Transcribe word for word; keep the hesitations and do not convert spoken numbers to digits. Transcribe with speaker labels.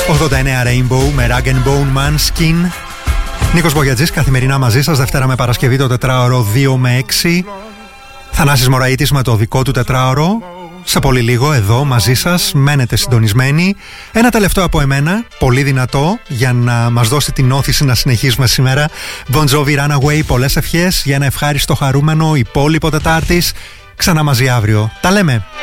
Speaker 1: ογδόντα εννέα Rainbow με Rag and Bone Man Skin. Νίκος Μπογιατζής, καθημερινά μαζί σας, Δευτέρα με Παρασκευή το τετράωρο δύο με έξι. Θανάσης Μωραΐτης με το δικό του τετράωρο. Σε πολύ λίγο εδώ μαζί σας, μένετε συντονισμένοι. Ένα τελευταίο από εμένα, πολύ δυνατό, για να μας δώσει την όθηση να συνεχίσουμε σήμερα. Bon Jovi Runaway, πολλές ευχές για ένα ευχάριστο χαρούμενο υπόλοιπο Τετάρτης. Ξανά μαζί αύριο. Τα λέμε!